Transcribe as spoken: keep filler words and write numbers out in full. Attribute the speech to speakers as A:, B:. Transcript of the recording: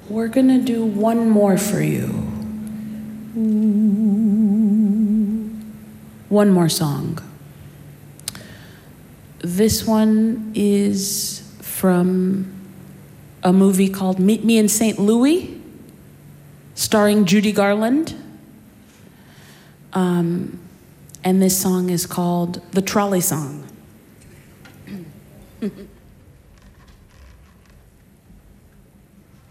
A: We're gonna do one more for you. One more song. This one is from a movie called Meet Me in Saint Louis, starring Judy Garland. Um, and this song is called The Trolley Song.